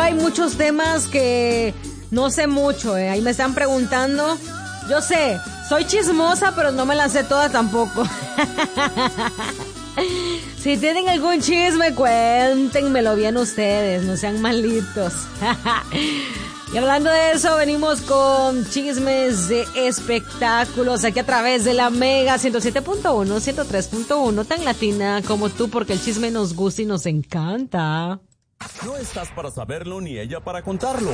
hay muchos temas que no sé mucho, Ahí me están preguntando. Yo sé, soy chismosa, pero no me la sé toda tampoco. Si tienen algún chisme, cuéntenmelo bien ustedes, no sean malitos. Y hablando de eso, venimos con chismes de espectáculos aquí a través de la Mega 107.1, 103.1, tan latina como tú, porque el chisme nos gusta y nos encanta. No estás para saberlo ni ella para contarlo.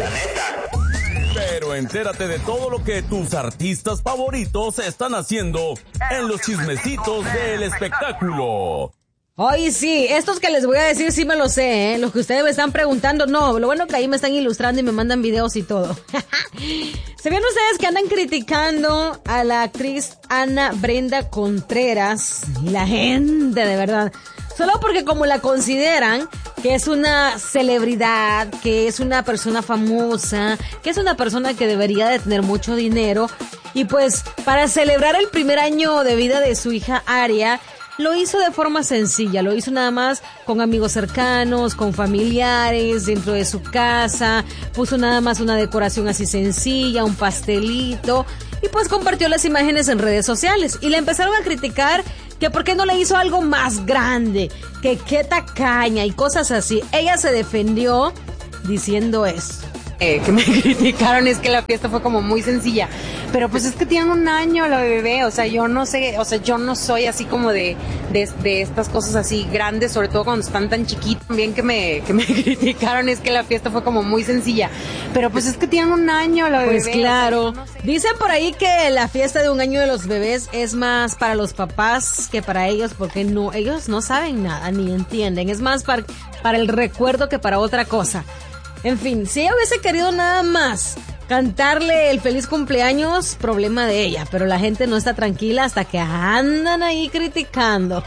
Pero entérate de todo lo que tus artistas favoritos están haciendo en los chismecitos del espectáculo. Ay, sí, estos que les voy a decir sí me lo sé, Los que ustedes me están preguntando, no, lo bueno que ahí me están ilustrando y me mandan videos y todo. ¿Sabían ustedes que andan criticando a la actriz Ana Brenda Contreras? Y la gente, de verdad, solo porque como la consideran que es una celebridad, que es una persona famosa, que es una persona que debería de tener mucho dinero, y pues para celebrar el primer año de vida de su hija Aria, lo hizo de forma sencilla, lo hizo nada más con amigos cercanos, con familiares, dentro de su casa, puso nada más una decoración así sencilla, un pastelito, y pues compartió las imágenes en redes sociales, y le empezaron a criticar que por qué no le hizo algo más grande, que qué tacaña y cosas así. Ella se defendió diciendo eso. Que me criticaron es que la fiesta fue como muy sencilla, pero pues es que tienen un año la bebé, o sea, yo no sé, o sea, yo no soy así como de estas cosas así grandes, sobre todo cuando están tan chiquitos. También que me criticaron es que la fiesta fue como muy sencilla, pero pues es que tienen un año la bebé. Pues claro, o sea, no sé. Dicen por ahí que la fiesta de un año de los bebés es más para los papás que para ellos, porque no, ellos no saben nada ni entienden, es más para el recuerdo que para otra cosa. En fin, si ella hubiese querido nada más cantarle el feliz cumpleaños, problema de ella, pero la gente no está tranquila hasta que andan ahí criticando.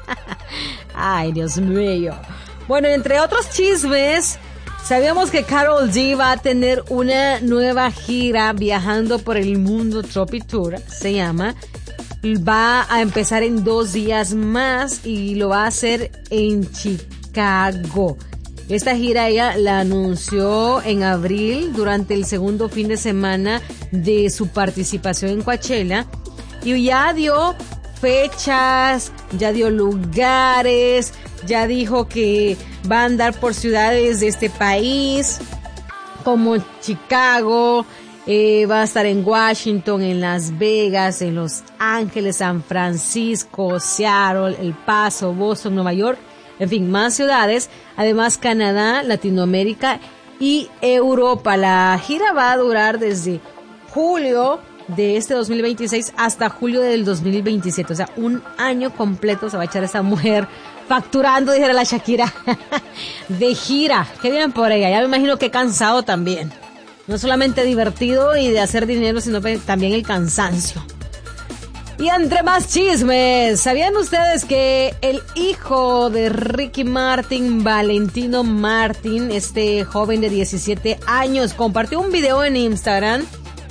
Ay, Dios mío. Bueno, entre otros chismes, sabíamos que Karol G va a tener una nueva gira viajando por el mundo, Tropi Tour, se llama. Va a empezar en 2 días más y lo va a hacer en Chicago. Esta gira ella la anunció en abril durante el segundo fin de semana de su participación en Coachella y ya dio fechas, ya dio lugares, ya dijo que va a andar por ciudades de este país como Chicago, va a estar en Washington, en Las Vegas, en Los Ángeles, San Francisco, Seattle, El Paso, Boston, Nueva York. En fin, más ciudades, además Canadá, Latinoamérica y Europa. La gira va a durar desde julio de este 2026 hasta julio del 2027. O sea, un año completo se va a echar esta mujer facturando, dijera la Shakira, de gira. Qué bien por ella, ya me imagino que cansado también. No solamente divertido y de hacer dinero, sino también el cansancio. Y entre más chismes, ¿sabían ustedes que el hijo de Ricky Martin, Valentino Martin, este joven de 17 años, compartió un video en Instagram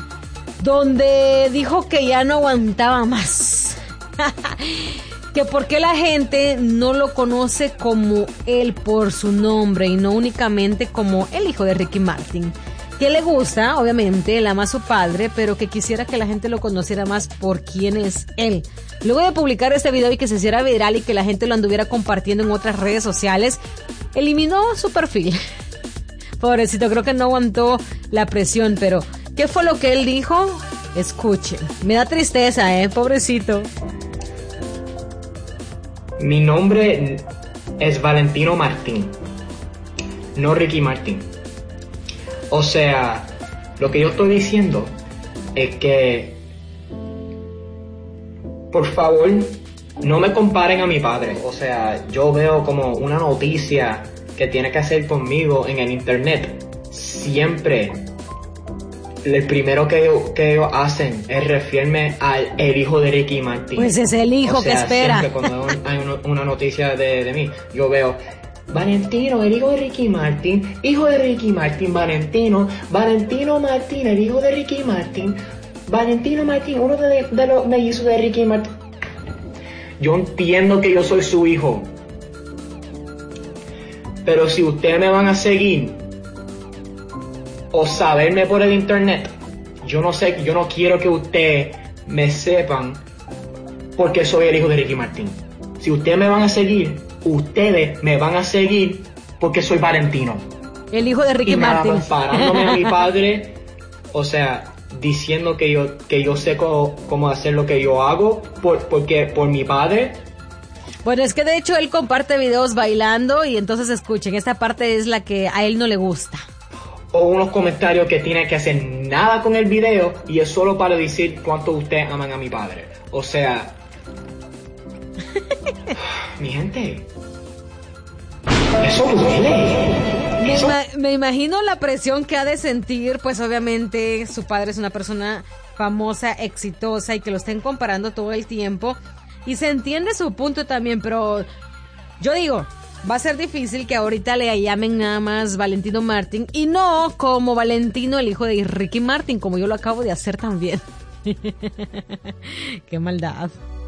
donde dijo que ya no aguantaba más? Que por qué la gente no lo conoce como él por su nombre y no únicamente como el hijo de Ricky Martin. Que le gusta, obviamente, él ama a su padre, pero que quisiera que la gente lo conociera más por quién es él. Luego de publicar este video y que se hiciera viral y que la gente lo anduviera compartiendo en otras redes sociales, eliminó su perfil. Pobrecito, creo que no aguantó la presión, pero ¿qué fue lo que él dijo? Escuchen. Me da tristeza, pobrecito. Mi nombre es Valentino Martín, no Ricky Martin. O sea, lo que yo estoy diciendo es que, por favor, no me comparen a mi padre. O sea, yo veo como una noticia que tiene que hacer conmigo en el internet. Siempre, el primero que ellos hacen es referirme al el hijo de Ricky Martin. Pues es el hijo, o sea, que espera. Siempre cuando hay una noticia de mí, yo veo Valentino, el hijo de Ricky Martin, hijo de Ricky Martin, Valentino Martin, el hijo de Ricky Martin, Valentino Martin, uno de los mellizos de Ricky Martin. Yo entiendo que yo soy su hijo, pero si ustedes me van a seguir, o saberme por el internet, yo no quiero que ustedes me sepan porque soy el hijo de Ricky Martin. Si ustedes me van a seguir, ustedes me van a seguir porque soy Valentino. El hijo de Ricky Martin. Parándome a mi padre, o sea, diciendo que yo sé cómo hacer lo que yo hago porque por mi padre. Bueno, es que de hecho él comparte videos bailando y entonces escuchen, esta parte es la que a él no le gusta. O unos comentarios que tienen que hacer nada con el video y es solo para decir cuánto ustedes aman a mi padre. O sea, mi gente, eso duele. Me imagino la presión que ha de sentir, pues obviamente su padre es una persona famosa, exitosa y que lo estén comparando todo el tiempo. Y se entiende su punto también, pero yo digo, va a ser difícil que ahorita le llamen nada más Valentino Martin y no como Valentino, el hijo de Ricky Martin, como yo lo acabo de hacer también. Qué maldad.